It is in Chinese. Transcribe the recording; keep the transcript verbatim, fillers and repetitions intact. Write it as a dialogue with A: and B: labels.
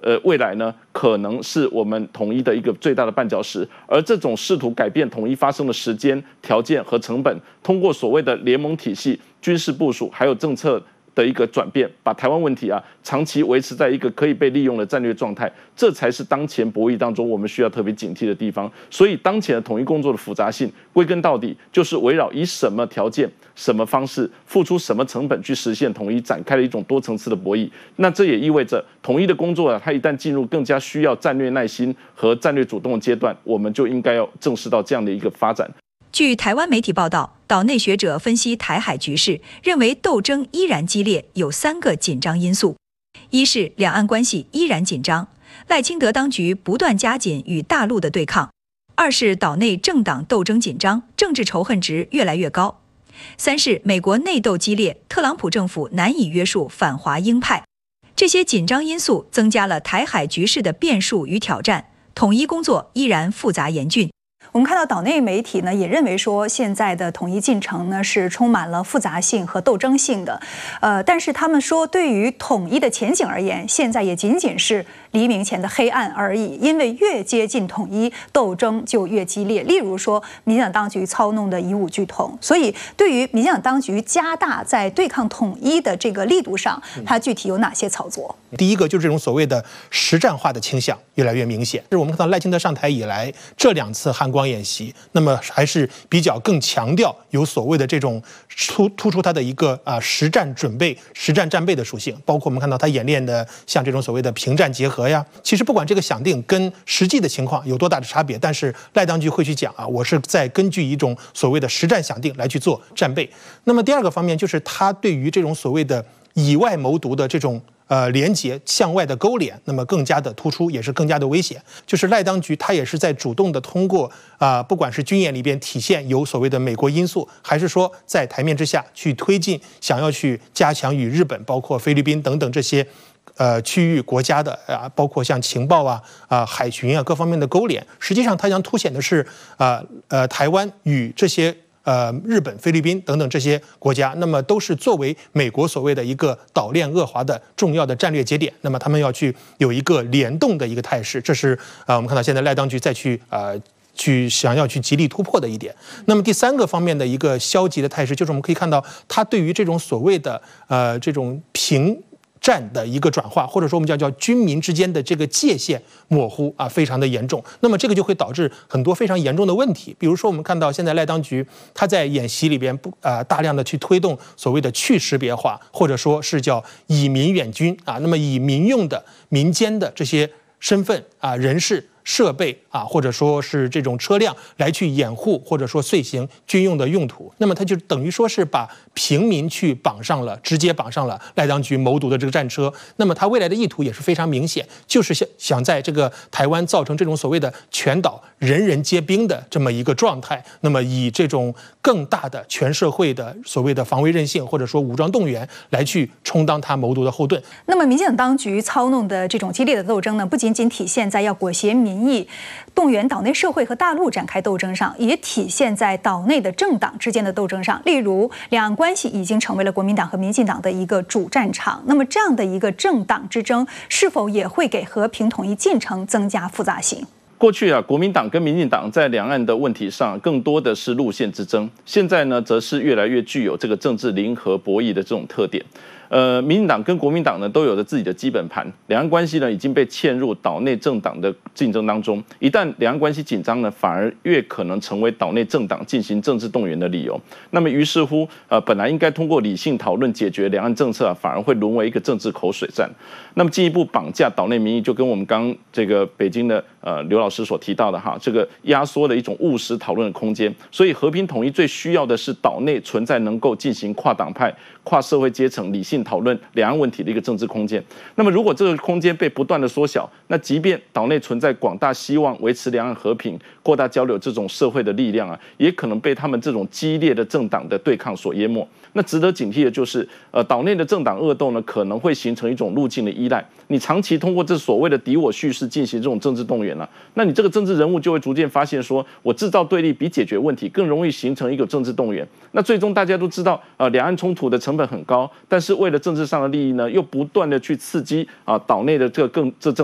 A: 呃未来呢，可能是我们统一的一个最大的绊脚石。而这种试图改变统一发生的时间、条件和成本，通过所谓的联盟体系、军事部署，还有政策的一个转变，把台湾问题啊长期维持在一个可以被利用的战略状态，这才是当前博弈当中我们需要特别警惕的地方。所以，当前的统一工作的复杂性，归根到底就是围绕以什么条件、什么方式、付出什么成本去实现统一，展开了一种多层次的博弈。那这也意味着统一的工作啊，它一旦进入更加需要战略耐心和战略主动的阶段，我们就应该要正视到这样的一个发展。
B: 据台湾媒体报道，岛内学者分析台海局势，认为斗争依然激烈，有三个紧张因素：一是两岸关系依然紧张，赖清德当局不断加紧与大陆的对抗；二是岛内政党斗争紧张，政治仇恨值越来越高；三是美国内斗激烈，特朗普政府难以约束反华鹰派。这些紧张因素增加了台海局势的变数与挑战，统一工作依然复杂严峻。
C: 我们看到岛内媒体呢也认为说，现在的统一进程呢是充满了复杂性和斗争性的，呃，但是他们说，对于统一的前景而言，现在也仅仅是黎明前的黑暗而已，因为越接近统一，斗争就越激烈。例如说，民进党当局操弄的以武拒统，所以对于民进党当局加大在对抗统一的这个力度上，它具体有哪些操作？
D: 第一个就是这种所谓的实战化的倾向越来越明显。是我们看到赖清德上台以来，这两次汉光演习，那么还是比较更强调有所谓的这种突突出他的一个啊、呃、实战准备、实战战备的属性。包括我们看到他演练的像这种所谓的平战结合呀。其实不管这个想定跟实际的情况有多大的差别，但是赖当局会去讲啊，我是在根据一种所谓的实战想定来去做战备。那么第二个方面就是他对于这种所谓的以外谋独的这种呃连结向外的勾连，那么更加的突出，也是更加的危险。就是赖当局他也是在主动的通过啊、呃，不管是军演里边体现有所谓的美国因素，还是说在台面之下去推进，想要去加强与日本、包括菲律宾等等这些呃区域国家的啊，包括像情报啊、啊海巡啊各方面的勾连。实际上，它将凸显的是啊 呃, 呃台湾与这些。呃，日本、菲律宾等等这些国家，那么都是作为美国所谓的一个岛链恶华的重要的战略节点，那么他们要去有一个联动的一个态势，这是呃我们看到现在赖当局再去呃去想要去极力突破的一点。那么第三个方面的一个消极的态势，就是我们可以看到，他对于这种所谓的呃这种平战的一个转化，或者说我们叫叫军民之间的这个界限模糊啊，非常的严重。那么这个就会导致很多非常严重的问题，比如说我们看到现在赖当局他在演习里边不啊、呃、大量的去推动所谓的去识别化，或者说是叫以民远军啊，那么以民用的民间的这些身份啊人士。设备啊，或者说是这种车辆来去掩护或者说遂行军用的用途，那么它就等于说是把平民去绑上了，直接绑上了赖当局谋独的这个战车。那么它未来的意图也是非常明显，就是想想在这个台湾造成这种所谓的全岛人人皆兵的这么一个状态，那么以这种更大的全社会的所谓的防卫韧性或者说武装动员来去充当他谋独的后盾。
C: 那么民进党当局操弄的这种激烈的斗争呢，不仅仅体现在要裹挟民民意动员岛内社会和大陆展开斗争上，也体现在岛内的政党之间的斗争上。例如，两岸关系已经成为了国民党和民进党的一个主战场。那么，这样的一个政党之争，是否也会给和平统一进程增加复杂性？
A: 过去啊，国民党跟民进党在两岸的问题上更多的是路线之争，现在呢，则是越来越具有这个政治零和博弈的这种特点。呃，民进党跟国民党呢都有着自己的基本盘，两岸关系呢已经被嵌入岛内政党的竞争当中。一旦两岸关系紧张呢，反而越可能成为岛内政党进行政治动员的理由。那么于是乎，呃，本来应该通过理性讨论解决两岸政策啊，反而会沦为一个政治口水战。那么进一步绑架岛内民意，就跟我们刚这个北京的呃刘老师所提到的哈，这个压缩的一种务实讨论的空间。所以和平统一最需要的是岛内存在能够进行跨党派、跨社会阶层理性讨论两岸问题的一个政治空间。那么如果这个空间被不断的缩小，那即便岛内存在广大希望维持两岸和平、扩大交流这种社会的力量啊，也可能被他们这种激烈的政党的对抗所淹没。那值得警惕的就是，呃，岛内的政党恶斗呢，可能会形成一种路径的依赖。你长期通过这所谓的敌我叙事进行这种政治动员啊，那你这个政治人物就会逐渐发现说，我制造对立比解决问题更容易形成一个政治动员。那最终大家都知道，呃，两岸冲突的成本很高，但是为了政治上的利益呢，又不断的去刺激啊岛内的这个更这政。